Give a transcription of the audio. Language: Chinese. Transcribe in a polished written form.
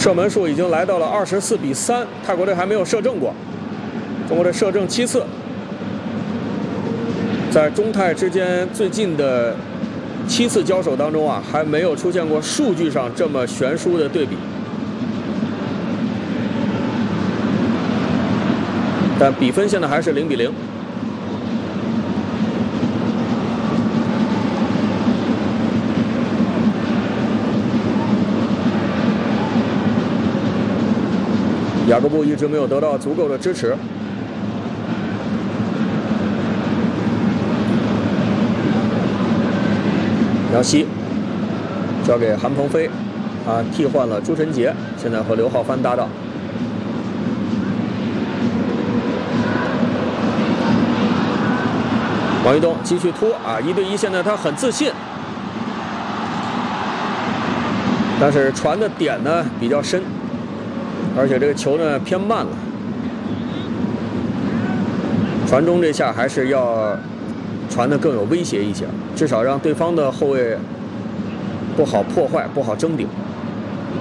射门数已经来到了24-3，泰国队还没有射正过，中国队射正7次。在中泰之间最近的7次交手当中啊，还没有出现过数据上这么悬殊的对比。但比分现在还是0-0。雅各布一直没有得到足够的支持。杨希交给韩鹏飞，替换了朱晨杰，现在和刘浩帆搭档。王玉东继续突1对1，现在他很自信，但是传的点呢比较深。而且这个球呢偏慢了，传中这下还是要传的更有威胁一些，至少让对方的后卫不好破坏、不好争顶。